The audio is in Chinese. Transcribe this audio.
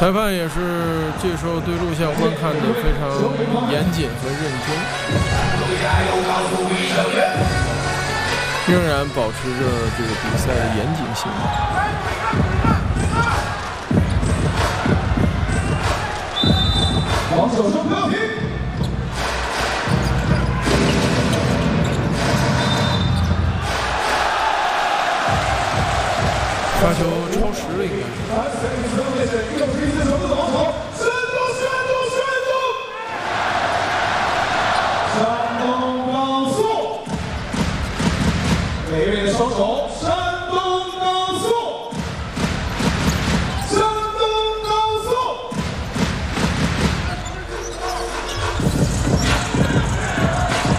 裁判也是这时候对录像观看的非常严谨和认真，仍然保持着这个比赛的严谨性。 王守生不要停。 发球超时了，应该是。 山东高速，美瑞的双手。